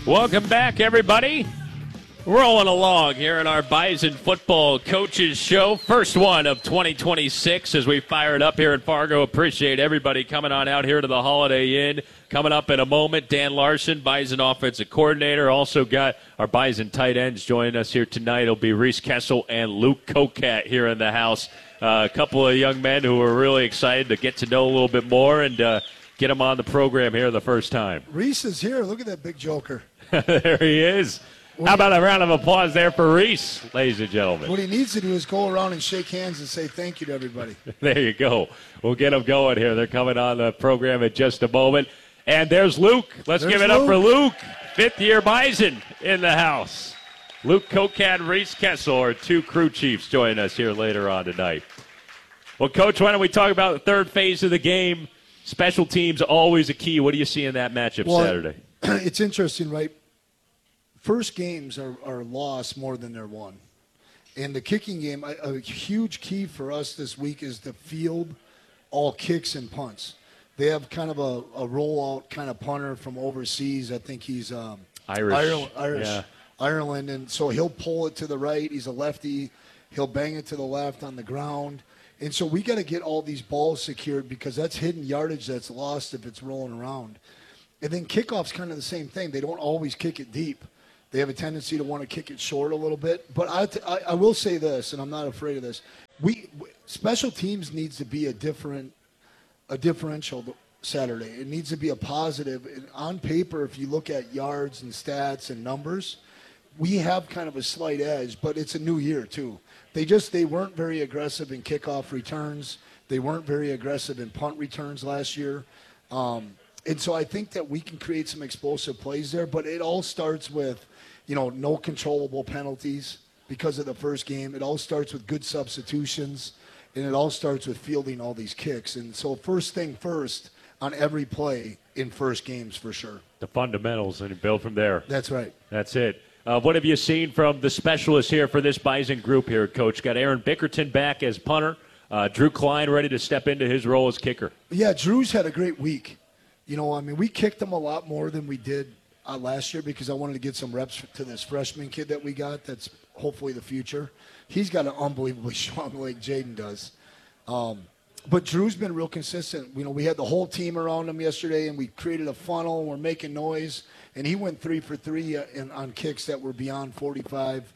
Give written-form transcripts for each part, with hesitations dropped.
Welcome back, everybody. Rolling along here in our Bison Football Coaches Show. First one of 2026 as we fire it up here in Fargo. Appreciate everybody coming on out here to the Holiday Inn. Coming up in a moment, Dan Larson, Bison Offensive Coordinator. Also got our Bison tight ends joining us here tonight. It'll be Reese Kessel and Luke Kokat here in the house. A couple of young men who are really excited to get to know a little bit more and get them on the program here the first time. Reese is here. Look at that big joker. There he is. How about a round of applause there for Reese, ladies and gentlemen? What he needs to do is go around and shake hands and say thank you to everybody. There you go. We'll get them going here. They're coming on the program in just a moment. And there's Luke. There's give it up for Luke. Fifth-year Bison in the house. Luke Kokat and Reese Kessel are two crew chiefs joining us here later on tonight. Well, Coach, why don't we talk about the third phase of the game? Special teams, always a key. What do you see in that matchup Saturday? It's interesting, right? First games are lost more than they're won. And the kicking game, a huge key for us this week is to field all kicks and punts. They have kind of a rollout kind of punter from overseas. I think he's Irish, Ireland. And so he'll pull it to the right. He's a lefty. He'll bang it to the left on the ground. And so we got to get all these balls secured because that's hidden yardage that's lost if it's rolling around. And then kickoff's kind of the same thing. They don't always kick it deep. They have a tendency to want to kick it short a little bit. But I will say this, and I'm not afraid of this. Special teams needs to be a differential Saturday. It needs to be a positive. And on paper, if you look at yards and stats and numbers, we have kind of a slight edge, but it's a new year too. They weren't very aggressive in kickoff returns. They weren't very aggressive in punt returns last year. And so I think that we can create some explosive plays there, but it all starts with, no controllable penalties because of the first game. It all starts with good substitutions, and it all starts with fielding all these kicks. And so first thing first on every play in first games for sure. The fundamentals, and build from there. That's right. That's it. What have you seen from the specialists here for this Bison group here, Coach? Got Aaron Bickerton back as punter. Drew Klein ready to step into his role as kicker. Yeah, Drew's had a great week. We kicked him a lot more than we did last year because I wanted to get some reps to this freshman kid that we got that's hopefully the future. He's got an unbelievably strong leg, Jaden does. But Drew's been real consistent. We had the whole team around him yesterday, and we created a funnel, and we're making noise. And he went 3 for 3 on kicks that were beyond 45,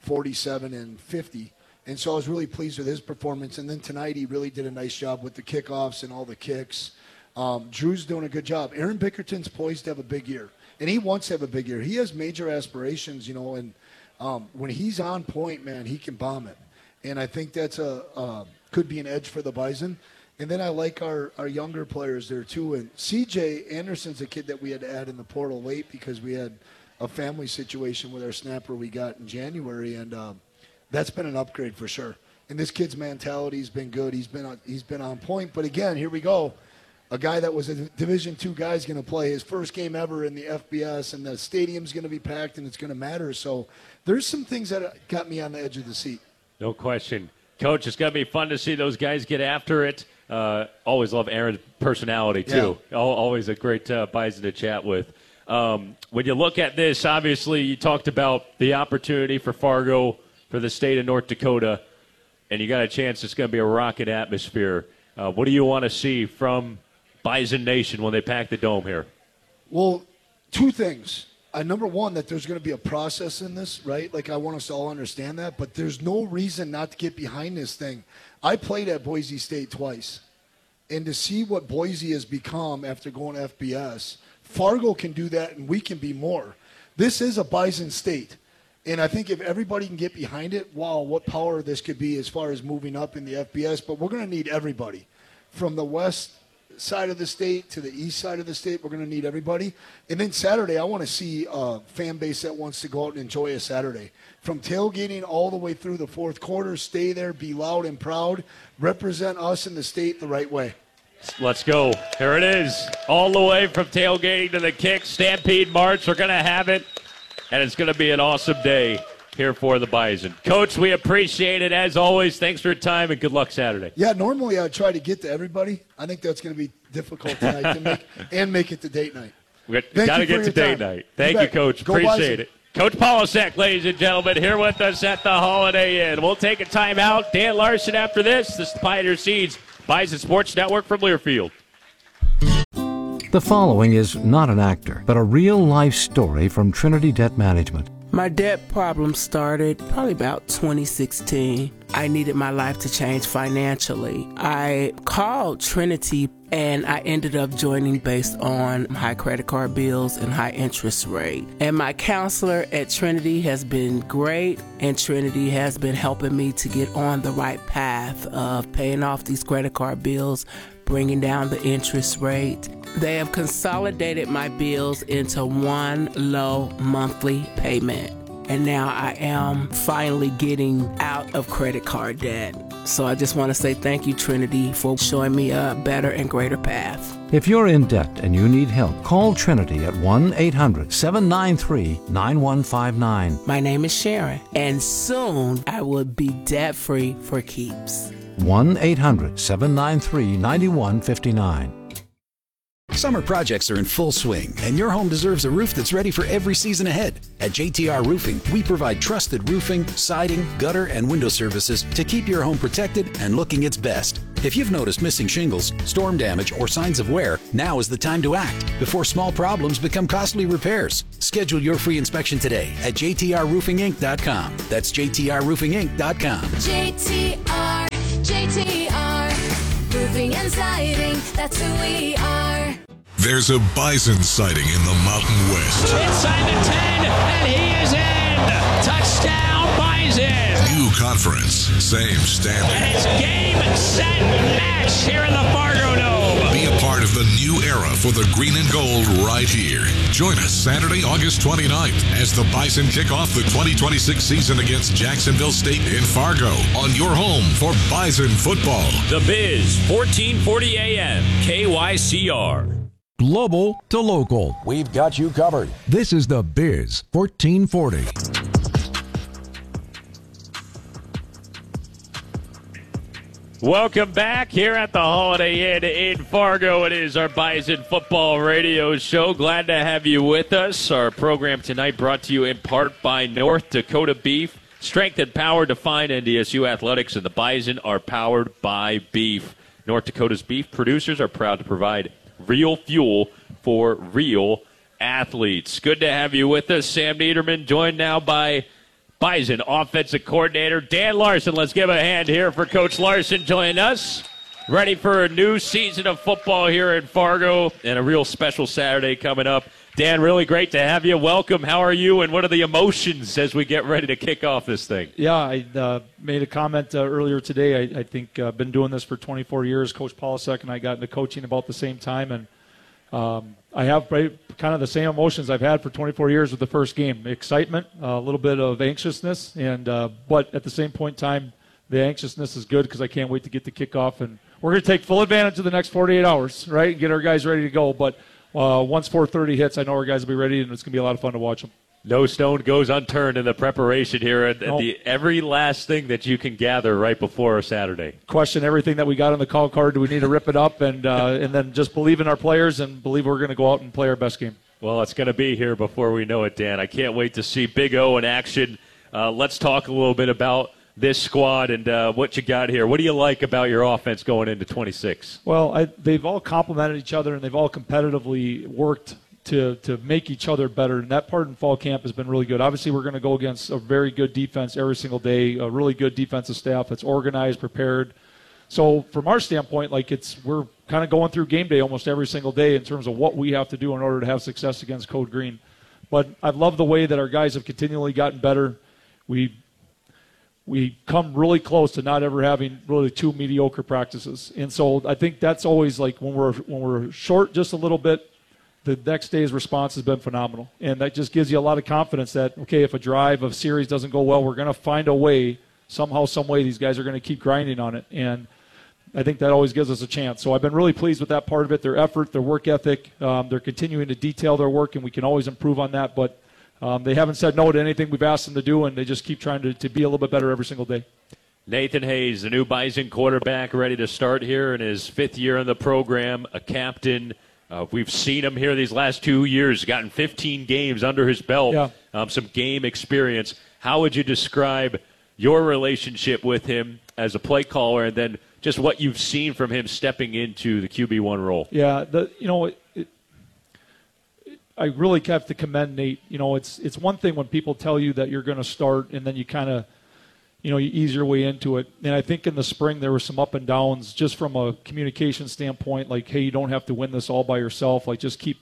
47, and 50. And so I was really pleased with his performance. And then tonight he really did a nice job with the kickoffs and all the kicks. Drew's doing a good job. Aaron Bickerton's poised to have a big year. And he wants to have a big year. He has major aspirations, and when he's on point, man, he can bomb it. And I think that's could be an edge for the Bison. And then I like our younger players there too. And C.J. Anderson's a kid that we had to add in the portal late because we had a family situation with our snapper we got in January, and that's been an upgrade for sure. And this kid's mentality's been good. He's been on point. But again, here we go. A guy that was a Division II guy is going to play his first game ever in the FBS, and the stadium's going to be packed, and it's going to matter. So there's some things that got me on the edge of the seat. No question. Coach, it's going to be fun to see those guys get after it. Always love Aaron's personality, too. Yeah. Always a great Bison to chat with. When you look at this, obviously you talked about the opportunity for Fargo, for the state of North Dakota, and you got a chance it's going to be a rocking atmosphere. What do you want to see from Bison Nation when they pack the dome here? Well, two things. Number one, that there's going to be a process in this, right? Like, I want us to all understand that, but there's no reason not to get behind this thing. I played at Boise State twice, and to see what Boise has become after going to FBS, Fargo can do that, and we can be more. This is a Bison state, and I think if everybody can get behind it, wow, what power this could be as far as moving up in the FBS, but we're going to need everybody. From the west side of the state to the east side of the state, we're going to need everybody. And then Saturday, I want to see a fan base that wants to go out and enjoy a Saturday. From tailgating all the way through the fourth quarter, stay there, be loud and proud, represent us in the state the right way. Let's go. Here it is. All the way from tailgating to the kick, Stampede March. We're going to have it, and it's going to be an awesome day here for the Bison. Coach, we appreciate it as always. Thanks for your time, and good luck Saturday. Yeah, normally I try to get to everybody. I think that's going to be difficult tonight to make it to date night. We got to get to day night. Thank you, Coach. Appreciate it. Coach Polasek, ladies and gentlemen, here with us at the Holiday Inn. We'll take a timeout. Dan Larson after this. This is the Pioneer Seeds Bison Sports Network from Learfield. The following is not an actor, but a real-life story from Trinity Debt Management. My debt problem started probably about 2016. I needed my life to change financially. I called Trinity and I ended up joining based on high credit card bills and high interest rate. And my counselor at Trinity has been great, and Trinity has been helping me to get on the right path of paying off these credit card bills, bringing down the interest rate. They have consolidated my bills into one low monthly payment. And now I am finally getting out of credit card debt. So I just want to say thank you, Trinity, for showing me a better and greater path. If you're in debt and you need help, call Trinity at 1-800-793-9159. My name is Sharon, and soon I will be debt-free for keeps. 1-800-793-9159. Summer projects are in full swing, and your home deserves a roof that's ready for every season ahead. At JTR Roofing, we provide trusted roofing, siding, gutter, and window services to keep your home protected and looking its best. If you've noticed missing shingles, storm damage, or signs of wear, now is the time to act before small problems become costly repairs. Schedule your free inspection today at jtrroofinginc.com. That's jtrroofinginc.com. JTR, roofing and siding, that's who we are. There's a bison sighting in the Mountain West. Inside the 10, and he is in. Touchdown, Bison. New conference, same standard. And it's game, set, match here in the Fargo Dome. Be a part of the new era for the green and gold right here. Join us Saturday, August 29th as the Bison kick off the 2026 season against Jacksonville State in Fargo on your home for Bison football. The Biz, 1440 AM, KYCR. Global to local. We've got you covered. This is the Biz 1440. Welcome back here at the Holiday Inn in Fargo. It is our Bison Football Radio Show. Glad to have you with us. Our program tonight brought to you in part by North Dakota Beef. Strength and power define NDSU athletics, and the Bison are powered by beef. North Dakota's beef producers are proud to provide real fuel for real athletes. Good to have you with us. Sam Niederman, joined now by Bison offensive coordinator Dan Larson. Let's give a hand here for Coach Larson joining us. Ready for a new season of football here in Fargo and a real special Saturday coming up. Dan, really great to have you. Welcome. How are you, and what are the emotions as we get ready to kick off this thing? Yeah, I made a comment earlier today. I think I've been doing this for 24 years. Coach Polasek and I got into coaching about the same time, and I have kind of the same emotions I've had for 24 years with the first game. Excitement, a little bit of anxiousness, and but at the same point in time, the anxiousness is good because I can't wait to get the kickoff, and we're going to take full advantage of the next 48 hours, right, and get our guys ready to go. But once 4:30 hits, I know our guys will be ready, and it's going to be a lot of fun to watch them. No stone goes unturned in the preparation here at every last thing that you can gather right before Saturday. Question everything that we got on the call card. Do we need to rip it up and then just believe in our players and believe we're going to go out and play our best game? Well, it's going to be here before we know it, Dan. I can't wait to see Big O in action. Let's talk a little bit about this squad and what you got here. What do you like about your offense going into 26? Well, they've all complemented each other, and they've all competitively worked to make each other better, and that part in fall camp has been really good. Obviously, we're going to go against a very good defense every single day, a really good defensive staff that's organized, prepared. So from our standpoint, we're kind of going through game day almost every single day in terms of what we have to do in order to have success against Code Green. But I love the way that our guys have continually gotten better. We come really close to not ever having really two mediocre practices. And so I think that's always like when we're short just a little bit, the next day's response has been phenomenal. And that just gives you a lot of confidence that, okay, if a drive of series doesn't go well, we're going to find a way, somehow, some way, these guys are going to keep grinding on it. And I think that always gives us a chance. So I've been really pleased with that part of it, their effort, their work ethic. They're continuing to detail their work, and we can always improve on that. But they haven't said no to anything we've asked them to do, and they just keep trying to be a little bit better every single day. Nathan Hayes, the new Bison quarterback, ready to start here in his fifth year in the program, a captain. We've seen him here these last 2 years, gotten 15 games under his belt, some game experience. How would you describe your relationship with him as a play caller, and then just what you've seen from him stepping into the QB1 role? Yeah, I really have to commend Nate. It's one thing when people tell you that you're going to start, and then you kind of, you ease your way into it. And I think in the spring there were some up and downs just from a communication standpoint, like, hey, you don't have to win this all by yourself. Like, just keep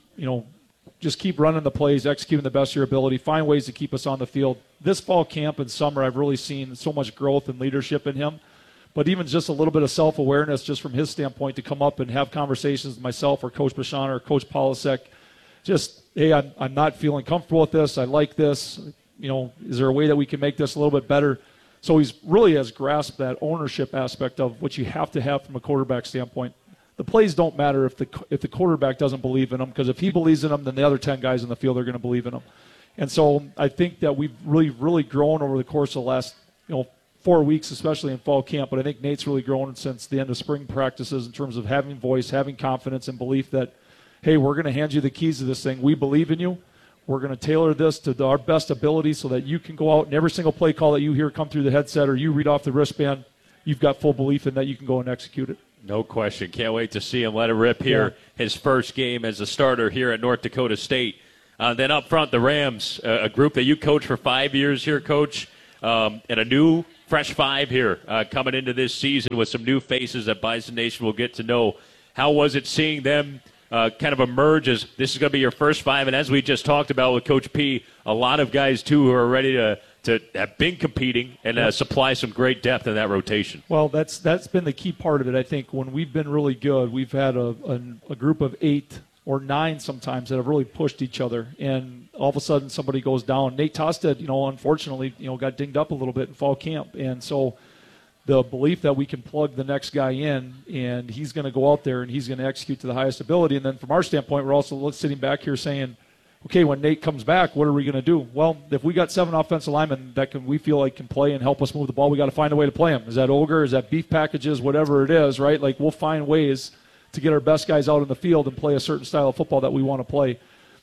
running the plays, executing the best of your ability, find ways to keep us on the field. This fall camp and summer, I've really seen so much growth and leadership in him. But even just a little bit of self-awareness just from his standpoint to come up and have conversations with myself or Coach Bashana or Coach Polasek. Just, hey, I'm not feeling comfortable with this. I like this. Is there a way that we can make this a little bit better? So he's really has grasped that ownership aspect of what you have to have from a quarterback standpoint. The plays don't matter if the quarterback doesn't believe in them, because if he believes in them, then the other 10 guys in the field are going to believe in them. And so I think that we've really grown over the course of the last 4 weeks, especially in fall camp. But I think Nate's really grown since the end of spring practices in terms of having voice, having confidence, and belief that, hey, we're going to hand you the keys to this thing. We believe in you. We're going to tailor this to our best ability so that you can go out and every single play call that you hear come through the headset or you read off the wristband, you've got full belief in that you can go and execute it. No question. Can't wait to see him let it rip here. Yeah. His first game as a starter here at North Dakota State. Then up front, the Rams, a group that you coached for 5 years here, Coach, and a new fresh 5 here coming into this season with some new faces that Bison Nation will get to know. How was it seeing them kind of emerge as this is going to be your first 5? And as we just talked about with Coach P, a lot of guys, too, who are ready to have been competing and supply some great depth in that rotation. Well, that's been the key part of it. I think when we've been really good, we've had a group of 8 or 9 sometimes that have really pushed each other. And all of a sudden somebody goes down. Nate Tosted, unfortunately, got dinged up a little bit in fall camp. And so the belief that we can plug the next guy in and he's going to go out there and he's going to execute to the highest ability. And then from our standpoint, we're also sitting back here saying, okay, when Nate comes back, what are we going to do? Well, if we got 7 offensive linemen that we feel like can play and help us move the ball, we got to find a way to play them. Is that Ogre? Is that beef packages? Whatever it is, right? Like, we'll find ways to get our best guys out in the field and play a certain style of football that we want to play.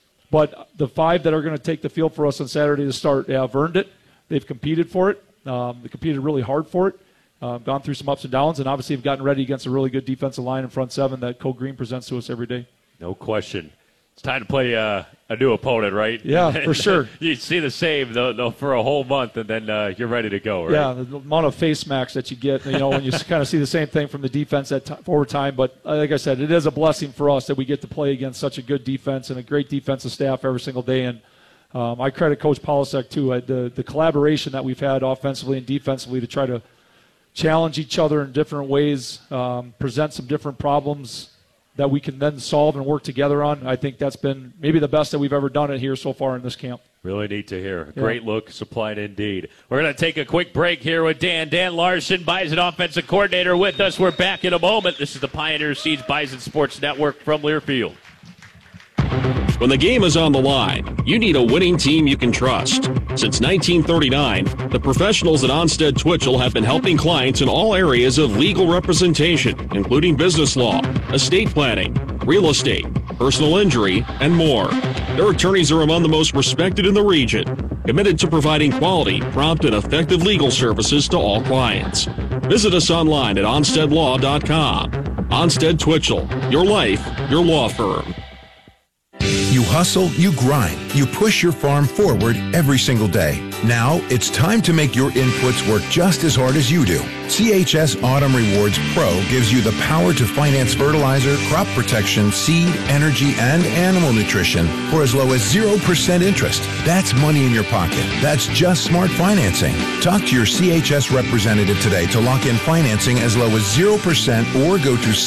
But the 5 that are going to take the field for us on Saturday to start have earned it. They've competed for it. They competed really hard for it. Gone through some ups and downs, and obviously have gotten ready against a really good defensive line in front 7 that Cole Green presents to us every day. No question. It's time to play a new opponent, right? Yeah, for sure. You see the same for a whole month, and then you're ready to go, right? Yeah, the amount of face smacks that you get, when you kind of see the same thing from the defense at forward time. But like I said, it is a blessing for us that we get to play against such a good defense and a great defensive staff every single day. And I credit Coach Polasek, too, the collaboration that we've had offensively and defensively to try to challenge each other in different ways, present some different problems that we can then solve and work together on. I think that's been maybe the best that we've ever done it here so far in this camp. Really neat to hear. Great look supplied indeed. We're going to take a quick break here with Dan Larson, Bison offensive coordinator, with us. We're back in a moment. This is the Pioneer Seeds Bison Sports Network from Learfield. When the game is on the line, you need a winning team you can trust. Since 1939, the professionals at Onstead Twitchell have been helping clients in all areas of legal representation, including business law, estate planning, real estate, personal injury, and more. Their attorneys are among the most respected in the region, committed to providing quality, prompt, and effective legal services to all clients. Visit us online at onsteadlaw.com. Onstead Twitchell, your life, your law firm. You hustle, you grind, you push your farm forward every single day. Now it's time to make your inputs work just as hard as you do. CHS Autumn Rewards Pro gives you the power to finance fertilizer, crop protection, seed, energy, and animal nutrition for as low as 0% interest. That's money in your pocket. That's just smart financing. Talk to your CHS representative today to lock in financing as low as 0% or go to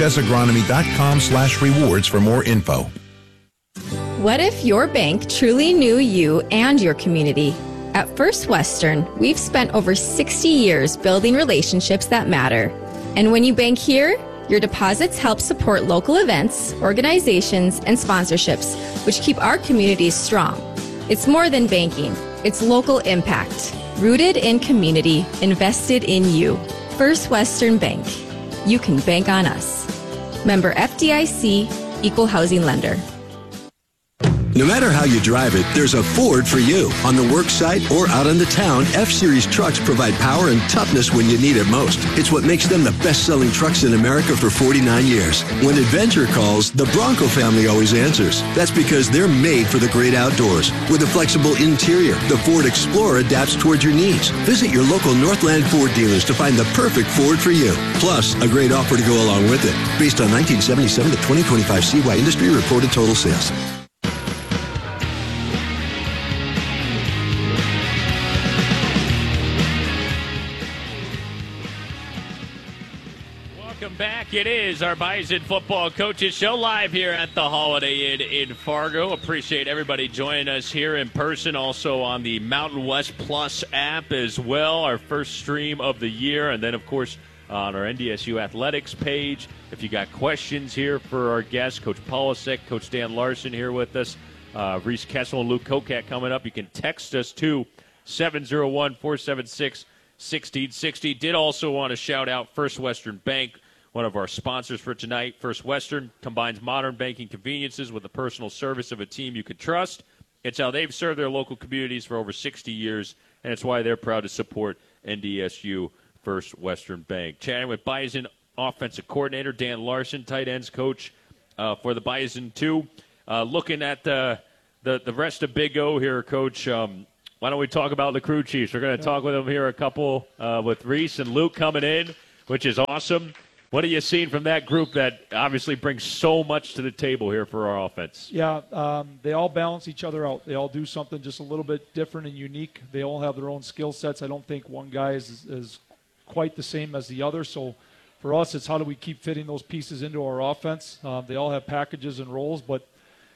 chsagronomy.com/rewards for more info. What if your bank truly knew you and your community? At First Western, we've spent over 60 years building relationships that matter. And when you bank here, your deposits help support local events, organizations, and sponsorships, which keep our communities strong. It's more than banking. It's local impact. Rooted in community, invested in you. First Western Bank. You can bank on us. Member FDIC, equal housing lender. No matter how you drive it, there's a Ford for you. On the work site or out on the town, F-Series trucks provide power and toughness when you need it most. It's what makes them the best-selling trucks in America for 49 years. When adventure calls, the Bronco family always answers. That's because they're made for the great outdoors. With a flexible interior, the Ford Explorer adapts towards your needs. Visit your local Northland Ford dealers to find the perfect Ford for you. Plus, a great offer to go along with it. Based on 1977 to 2025 CY industry reported total sales. Back it is our Bison Football Coaches Show live here at the Holiday Inn in Fargo. Appreciate everybody joining us here in person, also on the Mountain West Plus app as well, our first stream of the year, and then of course on our NDSU Athletics page. If you got questions here for our guests, Coach Polasek, Coach Dan Larson here with us, Reese Kessel and Luke Kokat coming up, you can text us to 701-476-1660. Did also want to shout out First Western Bank, one of our sponsors for tonight. First Western combines modern banking conveniences with the personal service of a team you can trust. It's how they've served their local communities for over 60 years, and it's why they're proud to support NDSU First Western Bank. Chatting with Bison offensive coordinator Dan Larson, tight ends coach for the Bison 2. Looking at the rest of Big O here, Coach, why don't we talk about the crew chiefs? We're going to talk with them here a couple with Reese and Luke coming in, which is awesome. What are you seeing from that group that obviously brings so much to the table here for our offense? Yeah, they all balance each other out. They all do something just a little bit different and unique. They all have their own skill sets. I don't think one guy is quite the same as the other. So for us, it's how do we keep fitting those pieces into our offense. They all have packages and roles, but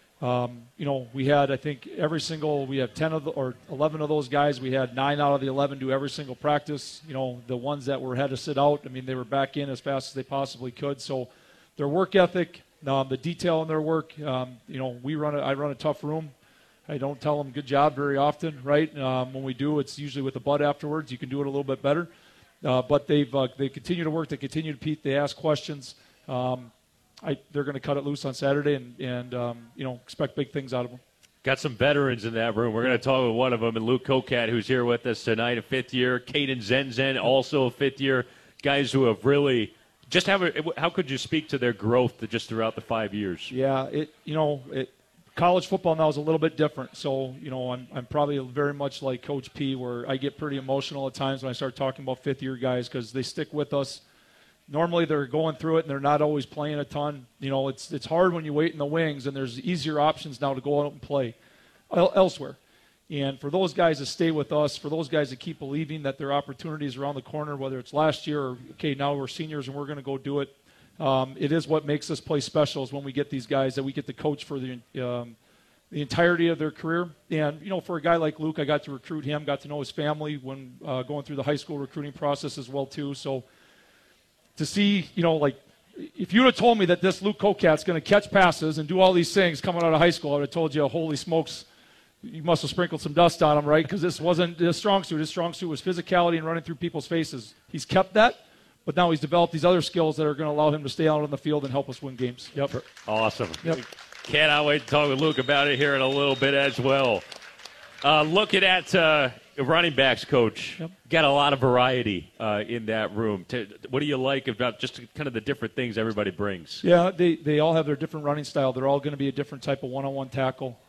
we had, I think, we had 10 or 11 of those guys. We had 9 out of the 11 do every single practice. The ones that had to sit out, they were back in as fast as they possibly could. So their work ethic, the detail in their work, I run a tough room. I don't tell them good job very often, right? When we do, it's usually with a butt afterwards. You can do it a little bit better. But they continue to work. They continue to compete. They ask questions. They're going to cut it loose on Saturday and expect big things out of them. Got some veterans in that room. We're going to talk with one of them, and Luke Kokat, who's here with us tonight, a fifth year. Caden Zenzen, also a fifth year. Guys who have really just how could you speak to their growth just throughout the 5 years? Yeah, college football now is a little bit different. So, I'm probably very much like Coach P, where I get pretty emotional at times when I start talking about fifth year guys because they stick with us. Normally they're going through it and they're not always playing a ton. It's hard when you wait in the wings and there's easier options now to go out and play elsewhere. And for those guys to stay with us, for those guys to keep believing that their opportunities around the corner, whether it's last year or, okay, now we're seniors and we're going to go do it, it is what makes us play special is when we get these guys that we get to coach for the entirety of their career. And, for a guy like Luke, I got to recruit him, got to know his family when going through the high school recruiting process as well, too. So, to see, if you would have told me that this Luke Kokat's going to catch passes and do all these things coming out of high school, I would have told you, holy smokes, you must have sprinkled some dust on him, right? Because this wasn't his strong suit. His strong suit was physicality and running through people's faces. He's kept that, but now he's developed these other skills that are going to allow him to stay out on the field and help us win games. Yep. Awesome. Yep. Cannot wait to talk with Luke about it here in a little bit as well. Looking at running backs, Coach, got a lot of variety in that room. What do you like about just kind of the different things everybody brings? Yeah, they all have their different running style. They're all going to be a different type of one-on-one tackle.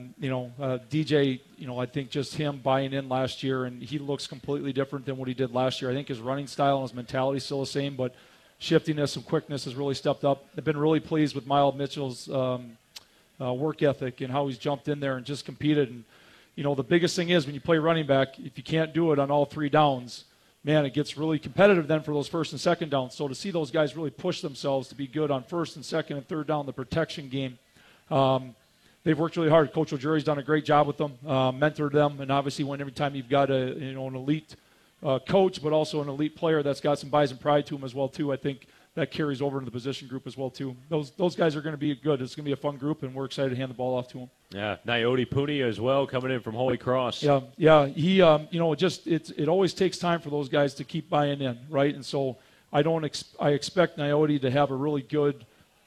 DJ, I think just him buying in last year, and he looks completely different than what he did last year. I think his running style and his mentality is still the same, but shiftiness and quickness has really stepped up. I've been really pleased with Miles Mitchell's work ethic and how he's jumped in there and just competed. And the biggest thing is when you play running back, if you can't do it on all 3 downs, man, it gets really competitive then for those first and second downs. So to see those guys really push themselves to be good on first and second and third down, the protection game, they've worked really hard. Coach O'Jury's done a great job with them, mentored them, and obviously every time you've got an elite coach, but also an elite player that's got some Bison pride to him as well too, I think that carries over into the position group as well too. Those guys are going to be good. It's going to be a fun group, and we're excited to hand the ball off to them. Yeah, Naoti Puni as well coming in from Holy Cross. Yeah. He, it always takes time for those guys to keep buying in, right? And so I expect Naoti to have a really good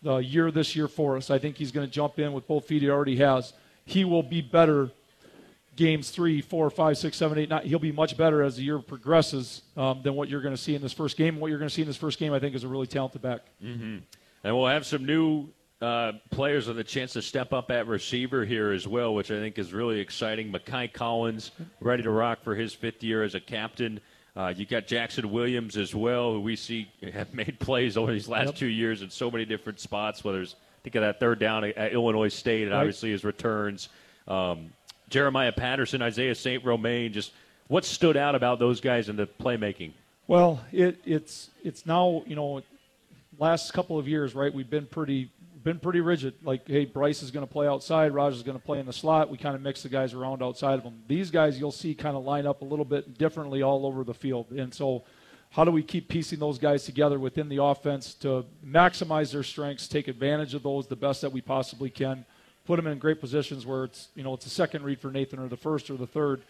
year this year for us. I think he's going to jump in with both feet. He already has. He will be better games 3, 4, 5, 6, 7, 8, 9. He'll be much better as the year progresses than what you're going to see in this first game. What you're going to see in this first game, I think, is a really talented back. Mm-hmm. And we'll have some new players with a chance to step up at receiver here as well, which I think is really exciting. Mekhi Collins ready to rock for his 5th year as a captain. You got Jackson Williams as well, who we see have made plays over these last 2 years in so many different spots, whether it's, think of that third down at Illinois State and obviously his returns. Jeremiah Patterson, Isaiah St. Romain, just what stood out about those guys in the playmaking? Well, it's now, last couple of years, right, we've been pretty rigid. Like, hey, Bryce is going to play outside, Raj is going to play in the slot. We kind of mix the guys around outside of them. These guys you'll see kind of line up a little bit differently all over the field. And so how do we keep piecing those guys together within the offense to maximize their strengths, take advantage of those the best that we possibly can, put them in great positions where it's, it's a second read for Nathan or the first or the third.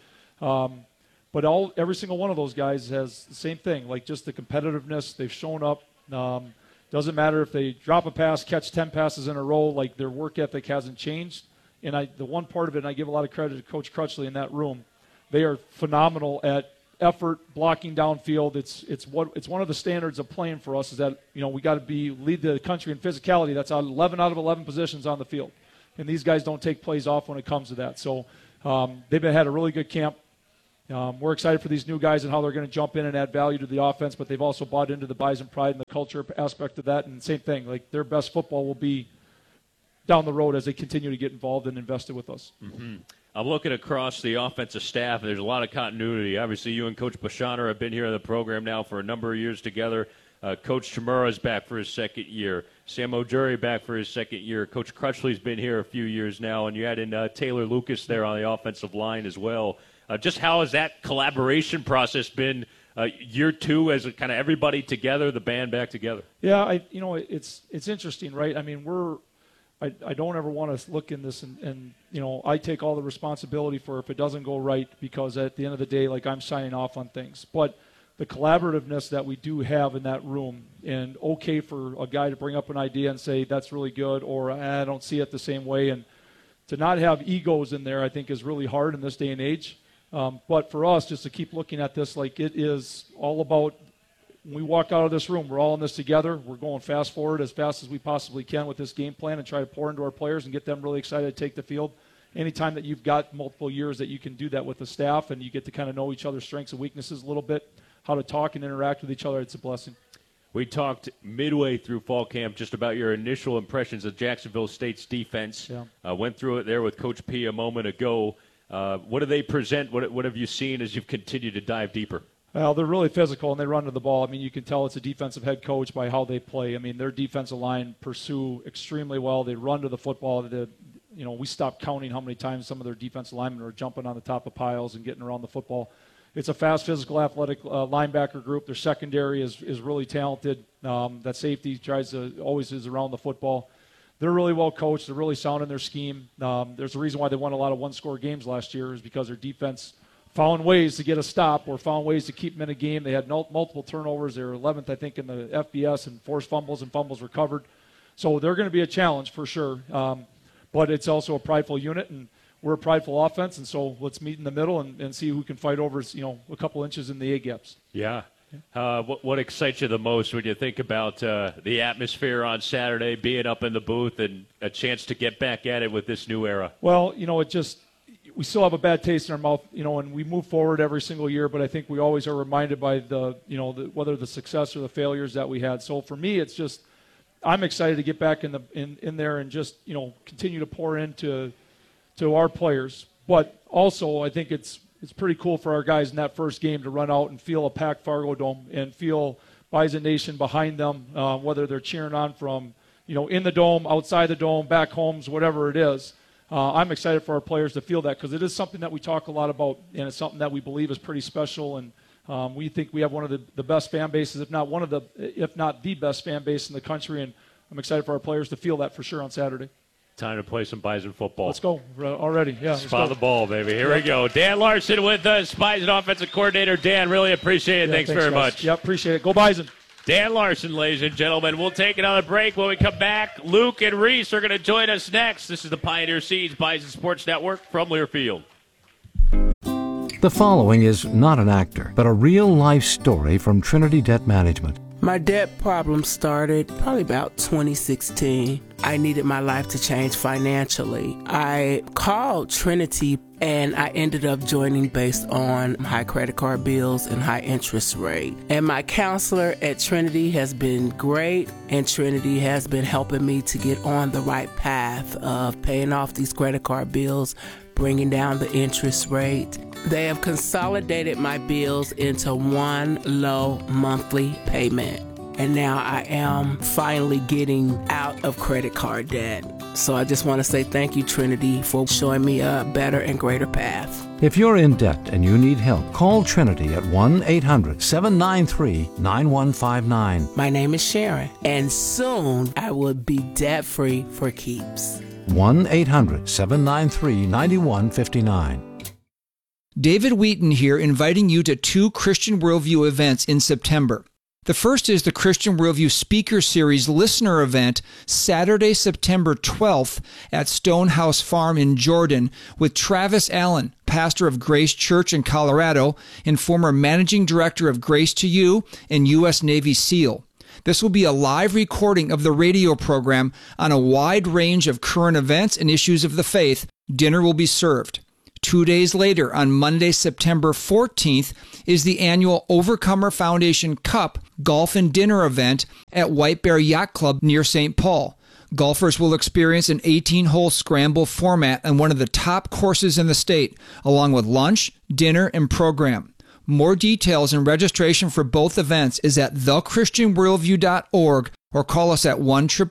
But every single one of those guys has the same thing, like just the competitiveness. They've shown up. Doesn't matter if they drop a pass, catch 10 passes in a row, like their work ethic hasn't changed. And the one part of it, and I give a lot of credit to Coach Crutchley in that room, they are phenomenal at effort, blocking downfield. It's one of the standards of playing for us is that, we got to lead the country in physicality. That's 11 out of 11 positions on the field. And these guys don't take plays off when it comes to that. So they've had a really good camp. We're excited for these new guys and how they're going to jump in and add value to the offense, but they've also bought into the Bison pride and the culture aspect of that. And same thing, like their best football will be down the road as they continue to get involved and invested with us. Mm-hmm. I'm looking across the offensive staff, and there's a lot of continuity. Obviously, you and Coach Bashana have been here in the program now for a number of years together. Coach Chimura is back for his 2nd year. Sam O'Jury back for his 2nd year. Coach Crutchley's been here a few years now, and you had in Taylor Lucas there on the offensive line as well. Just how has that collaboration process been year 2 as kind of everybody together, the band back together? Yeah, it's interesting, right? I mean, I don't ever want to look in this and I take all the responsibility for if it doesn't go right because at the end of the day, like I'm signing off on things. But the collaborativeness that we do have in that room and okay for a guy to bring up an idea and say that's really good or I don't see it the same way and to not have egos in there I think is really hard in this day and age. But for us, just to keep looking at this like it is all about when we walk out of this room, we're all in this together. We're going fast forward as fast as we possibly can with this game plan and try to pour into our players and get them really excited to take the field. Anytime that you've got multiple years that you can do that with the staff and you get to kind of know each other's strengths and weaknesses a little bit, how to talk and interact with each other, it's a blessing. We talked midway through fall camp just about your initial impressions of Jacksonville State's defense. Yeah. Went through it there with Coach P a moment ago. What do they present? What have you seen as you've continued to dive deeper? Well, they're really physical, and they run to the ball. I mean, you can tell it's a defensive head coach by how they play. I mean, their defensive line pursue extremely well. They run to the football. We stopped counting how many times some of their defensive linemen are jumping on the top of piles and getting around the football. It's a fast, physical, athletic linebacker group. Their secondary is really talented. That safety always is around the football. They're really well coached. They're really sound in their scheme. There's a reason why they won a lot of one-score games last year is because their defense found ways to get a stop or found ways to keep them in a game. They had multiple turnovers. They were 11th, I think, in the FBS and forced fumbles and fumbles recovered. So they're going to be a challenge for sure. But it's also a prideful unit, and we're a prideful offense, and so let's meet in the middle and see who can fight over, a couple inches in the A-gaps. Yeah. What excites you the most when you think about the atmosphere on Saturday, being up in the booth, and a chance to get back at it with this new era? Well, we still have a bad taste in our mouth, and we move forward every single year, but I think we always are reminded by whether the success or the failures that we had. So for me, it's just I'm excited to get back in there and just continue to pour into our players. But also, I think it's pretty cool for our guys in that first game to run out and feel a packed Fargo Dome and feel Bison Nation behind them, whether they're cheering on from in the dome, outside the dome, back homes, whatever it is. I'm excited for our players to feel that because it is something that we talk a lot about, and it's something that we believe is pretty special. And we think we have one of the best fan bases, if not the best fan base in the country. And I'm excited for our players to feel that for sure on Saturday. Time to play some Bison football. Let's go already. Yeah, spot the ball, baby. Here we go. Dan Larson with us, Bison offensive coordinator. Dan, really appreciate it. Thanks very much. Yeah, appreciate it. Go Bison. Dan Larson, ladies and gentlemen. We'll take another break. When we come back, Luke and Reese are going to join us next. This is the Pioneer Seeds Bison Sports Network from Learfield. The following is not an actor, but a real-life story from Trinity Debt Management. My debt problem started probably about 2016. I needed my life to change financially. I called Trinity and I ended up joining based on high credit card bills and high interest rate. And my counselor at Trinity has been great, and Trinity has been helping me to get on the right path of paying off these credit card bills, bringing down the interest rate. They have consolidated my bills into one low monthly payment. And now I am finally getting out of credit card debt. So I just want to say thank you, Trinity, for showing me a better and greater path. If you're in debt and you need help, call Trinity at 1-800-793-9159. My name is Sharon, and soon I will be debt-free for keeps. 1-800-793-9159. David Wheaton here, inviting you to 2 Christian Worldview events in September. The first is the Christian Worldview Speaker Series Listener Event, Saturday, September 12th at Stonehouse Farm in Jordan with Travis Allen, pastor of Grace Church in Colorado and former managing director of Grace to You and U.S. Navy SEAL. This will be a live recording of the radio program on a wide range of current events and issues of the faith. Dinner will be served. 2 days later, on Monday, September 14th, is the annual Overcomer Foundation Cup Golf and Dinner event at White Bear Yacht Club near St. Paul. Golfers will experience an 18-hole scramble format on one of the top courses in the state, along with lunch, dinner, and program. More details and registration for both events is at thechristianworldview.org or call us at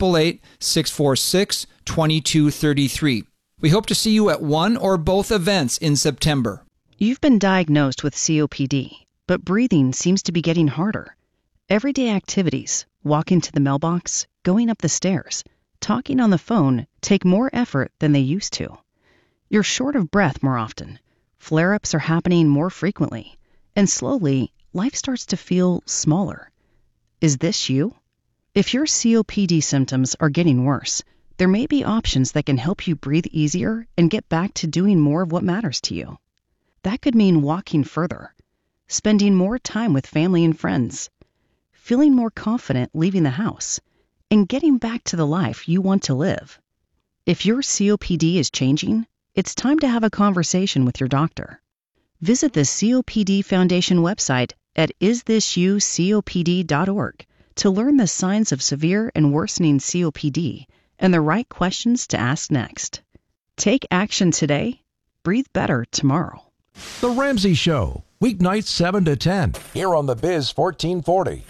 1-888-646-2233. We hope to see you at one or both events in September. You've been diagnosed with COPD, but breathing seems to be getting harder. Everyday activities, walking to the mailbox, going up the stairs, talking on the phone take more effort than they used to. You're short of breath more often. Flare-ups are happening more frequently. And slowly, life starts to feel smaller. Is this you? If your COPD symptoms are getting worse, there may be options that can help you breathe easier and get back to doing more of what matters to you. That could mean walking further, spending more time with family and friends, feeling more confident leaving the house, and getting back to the life you want to live. If your COPD is changing, it's time to have a conversation with your doctor. Visit the COPD Foundation website at isthisyoucopd.org to learn the signs of severe and worsening COPD and the right questions to ask next. Take action today. Breathe better tomorrow. The Ramsey Show, weeknights 7 to 10, here on the Biz 1440.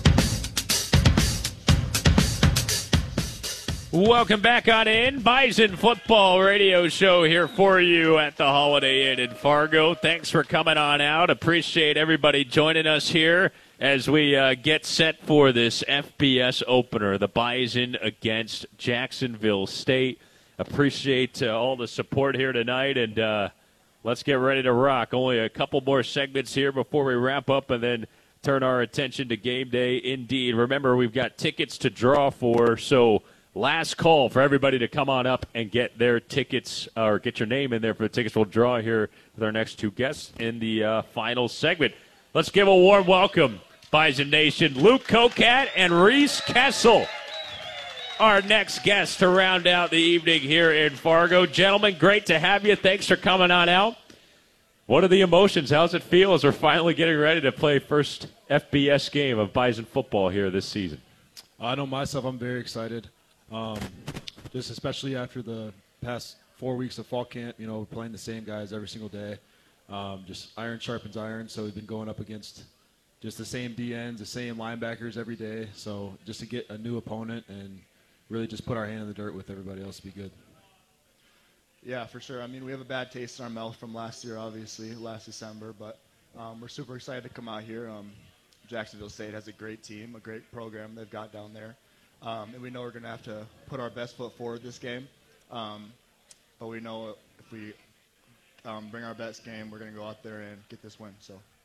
Welcome back on in. Bison Football Radio Show here for you at the Holiday Inn in Fargo. Thanks for coming on out. Appreciate everybody joining us here as we get set for this FBS opener, the Bison against Jacksonville State. Appreciate all the support here tonight, and let's get ready to rock. Only a couple more segments here before we wrap up and then turn our attention to game day indeed. Remember, we've got tickets to draw for, so last call for everybody to come on up and get their tickets or get your name in there for the tickets we'll draw here with our next two guests in the final segment. Let's give a warm welcome, Bison Nation, Luke Kokat and Reese Kessel, our next guests to round out the evening here in Fargo. Gentlemen, great to have you. Thanks for coming on out. What are the emotions? How's it feel as we're finally getting ready to play first FBS game of Bison football here this season? I know myself, I'm very excited. Just especially after the past 4 weeks of fall camp, you know, we're playing the same guys every single day. Just iron sharpens iron, so we've been going up against just the same DNs, the same linebackers every day. So just to get a new opponent and really just put our hand in the dirt with everybody else would be good. Yeah, for sure. I mean, we have a bad taste in our mouth from last year, obviously, last December, but we're super excited to come out here. Jacksonville State has a great team, a great program they've got down there. And we know we're going to have to put our best foot forward this game. But we know if we bring our best game, we're going to go out there and get this win. So,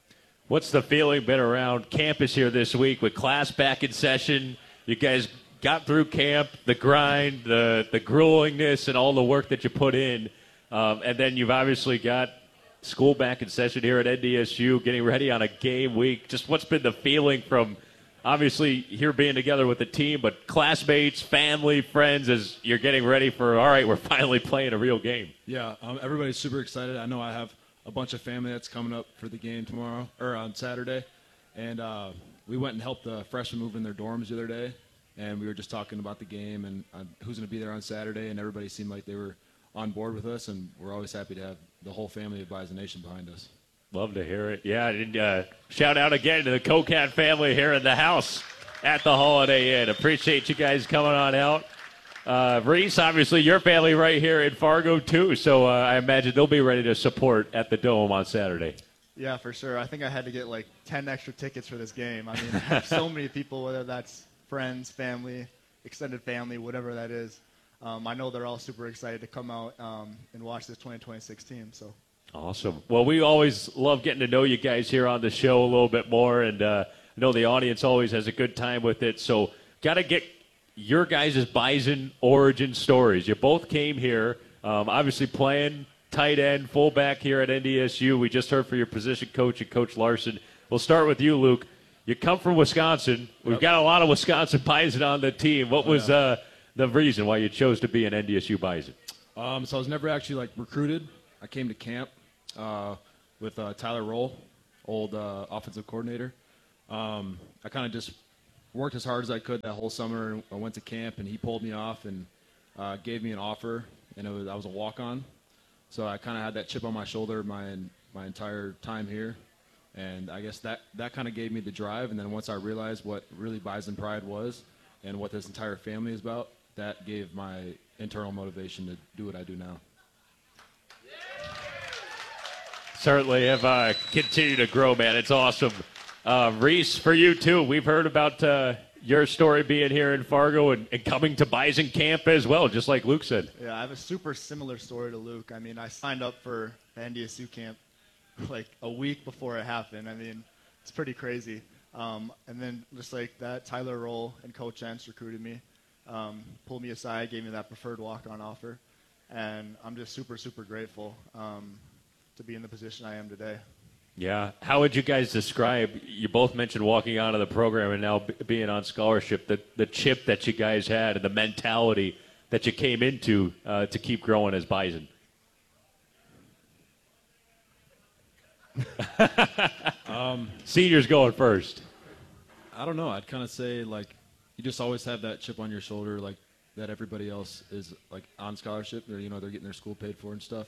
What's the feeling been around campus here this week with class back in session? You guys got through camp, the grind, the gruelingness, and all the work that you put in. And then you've obviously got school back in session here at NDSU, getting ready on a game week. Just what's been the feeling from obviously here being together with the team, but classmates, family, friends, as you're getting ready for, all right, we're finally playing a real game? Yeah, everybody's super excited. I know I have a bunch of family that's coming up for the game tomorrow, or on Saturday. And we went and helped the freshmen move in their dorms the other day. And we were just talking about the game and who's going to be there on Saturday. And everybody seemed like they were on board with us. And we're always happy to have the whole family of Bison Nation behind us. Love to hear it. Yeah, and shout out again to the Cocat family here in the house at the Holiday Inn. Appreciate you guys coming on out. Reese, obviously your family right here in Fargo too, so I imagine they'll be ready to support at the Dome on Saturday. Yeah, for sure. I think I had to get like 10 extra tickets for this game. I mean, I have so many people, whether that's friends, family, extended family, whatever that is. I know they're all super excited to come out and watch this 2026 team. So awesome. Well, we always love getting to know you guys here on the show a little bit more, and I know the audience always has a good time with it. So got to get your guys' Bison origin stories. You both came here, obviously playing tight end, fullback here at NDSU. We just heard from your position coach and Coach Larson. We'll start with you, Luke. You come from Wisconsin. We've got a lot of Wisconsin Bison on the team. What was the reason why you chose to be an NDSU Bison? So I was never actually recruited. I came to camp with Tyler Roll, old offensive coordinator. I kind of just worked as hard as I could that whole summer. I went to camp, and he pulled me off and gave me an offer, and I was a walk-on. So I kind of had that chip on my shoulder my entire time here, and I guess that kind of gave me the drive. And then once I realized what really Bison Pride was and what this entire family is about, that gave my internal motivation to do what I do now. Certainly have continued to grow, man. It's awesome. Reese, for you too, we've heard about your story being here in Fargo and coming to Bison camp as well, just like Luke said. Yeah, I have a super similar story to Luke. I mean, I signed up for the NDSU camp like a week before it happened. I mean, it's pretty crazy. And then just like that, Tyler Roll and Coach Entz recruited me, pulled me aside, gave me that preferred walk-on offer. And I'm just super, super grateful to be in the position I am today. Yeah. How would you guys describe, you both mentioned walking onto the program and now being on scholarship, the chip that you guys had and the mentality that you came into to keep growing as Bison? Seniors going first. I don't know. I'd kind of say, you just always have that chip on your shoulder, that everybody else is, on scholarship. Or, they're getting their school paid for and stuff.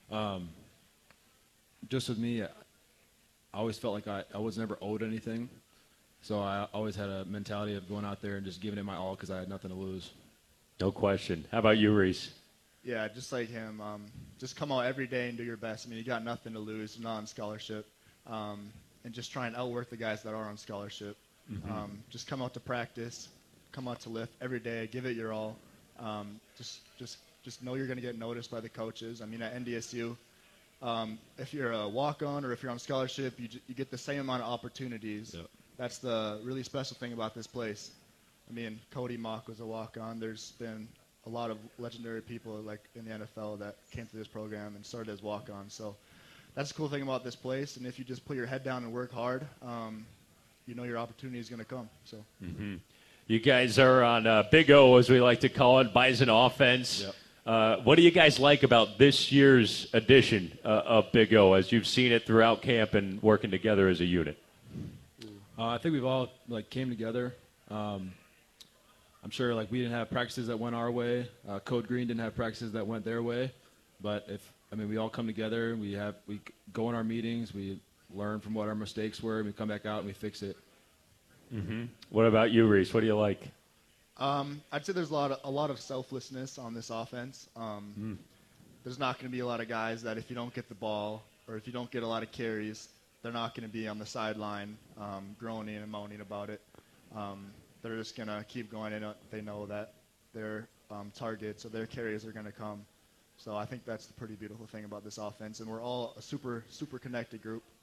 Just with me, I always felt like I was never owed anything. So I always had a mentality of going out there and just giving it my all because I had nothing to lose. No question. How about you, Reese? Yeah, just like him. Just come out every day and do your best. I mean, you got nothing to lose, not on scholarship. And just try and outwork the guys that are on scholarship. Mm-hmm. Just come out to practice, come out to lift every day, give it your all. Just know you're going to get noticed by the coaches. I mean, at NDSU, if you're a walk-on or if you're on scholarship, you get the same amount of opportunities. Yep. That's the really special thing about this place. I mean, Cody Mock was a walk-on. There's been a lot of legendary people in the NFL that came through this program and started as walk-ons. So that's the cool thing about this place. And if you just put your head down and work hard, your opportunity is going to come. So. Mm-hmm. You guys are on Big O, as we like to call it, Bison offense. Yep. What do you guys like about this year's edition of Big O, as you've seen it throughout camp and working together as a unit? I think we've all came together. I'm sure we didn't have practices that went our way. Code Green didn't have practices that went their way. But we all come together. We go in our meetings. We learn from what our mistakes were, and we come back out and we fix it. Mm-hmm. What about you, Reese? What do you like? I'd say there's a lot of selflessness on this offense. There's not going to be a lot of guys that if you don't get the ball or if you don't get a lot of carries, they're not going to be on the sideline groaning and moaning about it. They're just going to keep going, and they know that their targets or their carries are going to come. So I think that's the pretty beautiful thing about this offense. And we're all a super, super connected group.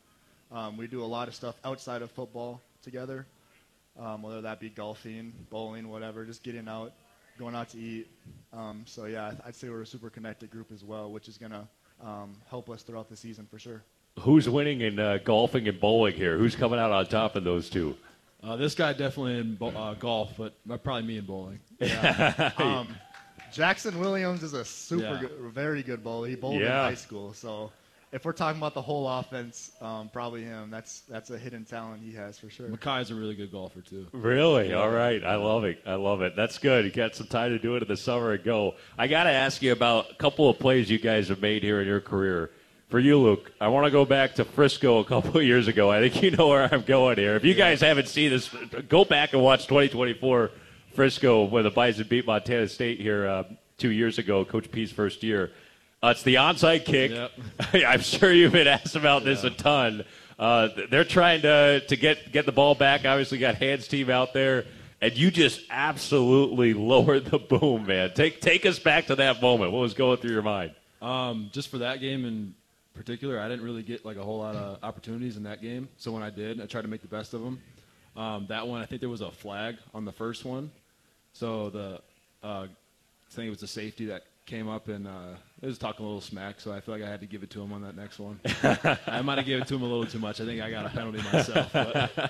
We do a lot of stuff outside of football together, whether that be golfing, bowling, whatever, just getting out, going out to eat. So, yeah, I'd say we're a super connected group as well, which is going to help us throughout the season for sure. Who's winning in golfing and bowling here? Who's coming out on top in those two? This guy definitely in golf, but probably me in bowling. Yeah. Jackson Williams is a very good bowler. He bowled in high school. So if we're talking about the whole offense, probably him. That's a hidden talent he has for sure. Makai's a really good golfer, too. Really? All right. I love it. That's good. You got some time to do it in the summer and go. I got to ask you about a couple of plays you guys have made here in your career. For you, Luke, I want to go back to Frisco a couple of years ago. I think you know where I'm going here. If you guys haven't seen this, go back and watch 2024 Frisco when the Bison beat Montana State here 2 years ago, Coach P's first year. It's the onside kick. Yep. I'm sure you've been asked about this a ton. They're trying to get the ball back. Obviously got Hans' team out there, and you just absolutely lowered the boom, man. Take us back to that moment. What was going through your mind? Just for that game in particular, I didn't really get like a whole lot of opportunities in that game. So when I did, I tried to make the best of them. That one, I think there was a flag on the first one. So I think it was the safety that came up and it was talking a little smack, so I feel like I had to give it to him on that next one. I might have given it to him a little too much. I think I got a penalty myself. But.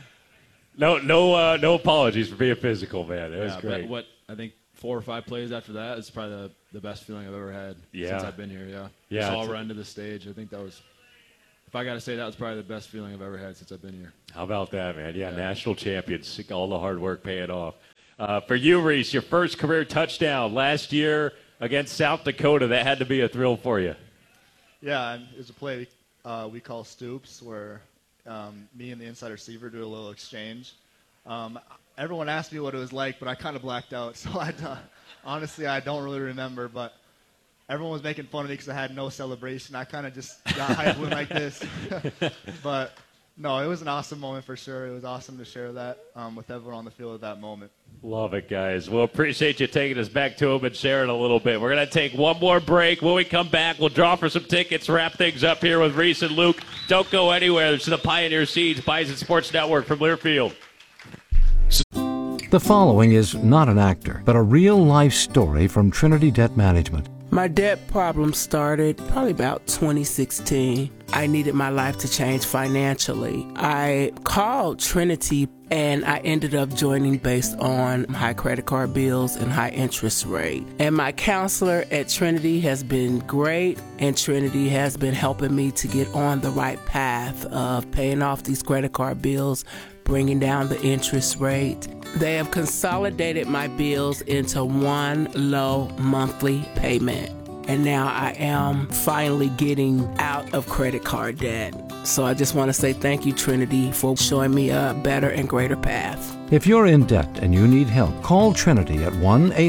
No apologies for being physical, man. It was great. But I think 4 or 5 plays after that is probably the best feeling I've ever had since I've been here. Yeah. Just all run to the stage. I think that was. If I got to say, that was probably the best feeling I've ever had since I've been here. How about that, man? Yeah, national champions, all the hard work paying off. For you, Reese, your first career touchdown last year against South Dakota, that had to be a thrill for you. Yeah, it was a play we call Stoops, where me and the inside receiver do a little exchange. Everyone asked me what it was like, but I kind of blacked out, so honestly, I don't really remember, but everyone was making fun of me because I had no celebration. I kind of just got hyped with like this. But, no, it was an awesome moment for sure. It was awesome to share that with everyone on the field at that moment. Love it, guys. We'll appreciate you taking us back to them and sharing a little bit. We're going to take one more break. When we come back, we'll draw for some tickets, wrap things up here with Reese and Luke. Don't go anywhere. It's the Pioneer Seeds Bison Sports Network from Learfield. The following is not an actor, but a real-life story from Trinity Debt Management. My debt problem started probably about 2016. I needed my life to change financially. I called Trinity and I ended up joining based on high credit card bills and high interest rate. And my counselor at Trinity has been great, and Trinity has been helping me to get on the right path of paying off these credit card bills, bringing down the interest rate. They have consolidated my bills into one low monthly payment. And now I am finally getting out of credit card debt. So I just want to say thank you, Trinity, for showing me a better and greater path. If you're in debt and you need help, call Trinity at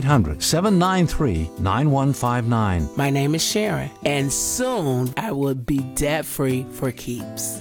1-800-793-9159. My name is Sharon, and soon I will be debt-free for keeps.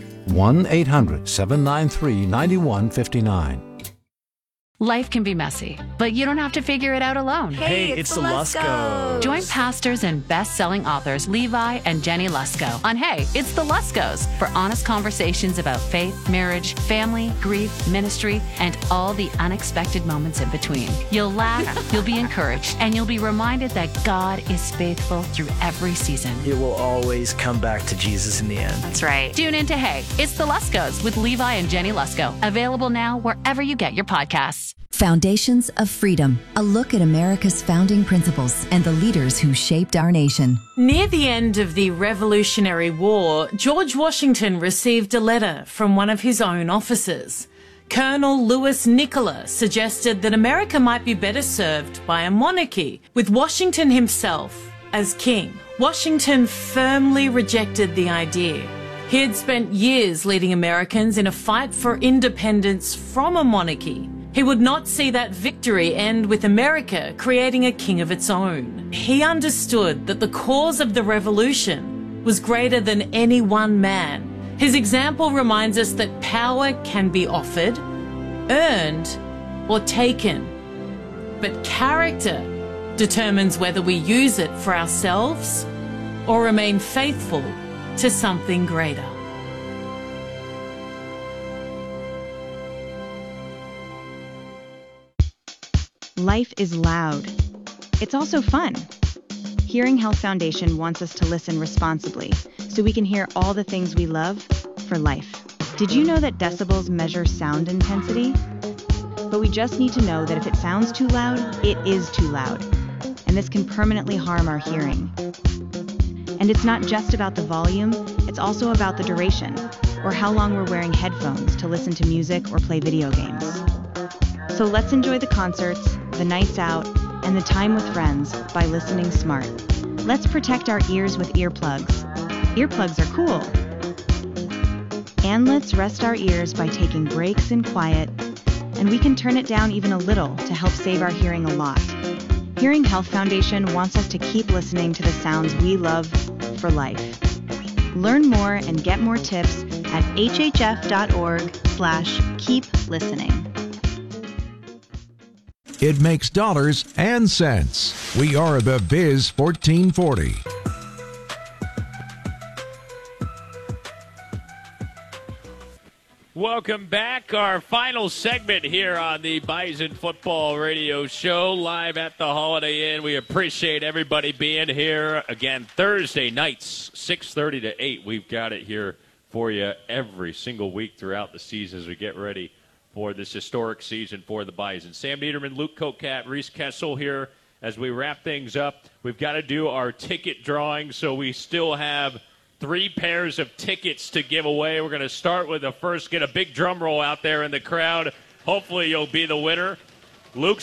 1-800-793-9159. Life can be messy, but you don't have to figure it out alone. Hey, it's the Luskos. Join pastors and best-selling authors Levi and Jenny Lusko on Hey, It's the Luskos for honest conversations about faith, marriage, family, grief, ministry, and all the unexpected moments in between. You'll laugh, you'll be encouraged, and you'll be reminded that God is faithful through every season. It will always come back to Jesus in the end. That's right. Tune in to Hey, It's the Luskos with Levi and Jenny Lusko. Available now wherever you get your podcasts. Foundations of Freedom, a look at America's founding principles and the leaders who shaped our nation. Near the end of the Revolutionary War, George Washington received a letter from one of his own officers. Colonel Louis Nicola suggested that America might be better served by a monarchy, with Washington himself as king. Washington firmly rejected the idea. He had spent years leading Americans in a fight for independence from a monarchy. He would not see that victory end with America creating a king of its own. He understood that the cause of the revolution was greater than any one man. His example reminds us that power can be offered, earned, or taken. But character determines whether we use it for ourselves or remain faithful to something greater. Life is loud. It's also fun. Hearing Health Foundation wants us to listen responsibly so we can hear all the things we love for life. Did you know that decibels measure sound intensity? But we just need to know that if it sounds too loud, it is too loud. And this can permanently harm our hearing. And it's not just about the volume, it's also about the duration, or how long we're wearing headphones to listen to music or play video games. So let's enjoy the concerts, the nights out, and the time with friends by listening smart. Let's protect our ears with earplugs. Earplugs are cool. And let's rest our ears by taking breaks in quiet, and we can turn it down even a little to help save our hearing a lot. Hearing Health Foundation wants us to keep listening to the sounds we love for life. Learn more and get more tips at hhf.org/keep listening. It makes dollars and cents. We are the Biz 1440. Welcome back. Our final segment here on the Bison Football Radio Show, live at the Holiday Inn. We appreciate everybody being here. Again, Thursday nights, 6:30 to 8. We've got it here for you every single week throughout the season as we get ready for this historic season for the Bison. Sam Niederman, Luke Kokat, Reese Kessel here as we wrap things up. We've got to do our ticket drawing, so we still have 3 pairs of tickets to give away. We're going to start with the first. Get a big drum roll out there in the crowd. Hopefully you'll be the winner. Luke